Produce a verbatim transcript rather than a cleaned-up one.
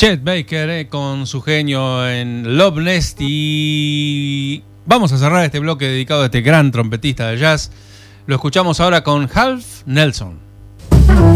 Chet Baker eh, con su genio en Love Nest. Y vamos a cerrar este bloque dedicado a este gran trompetista de jazz. Lo escuchamos ahora con Half Nelson.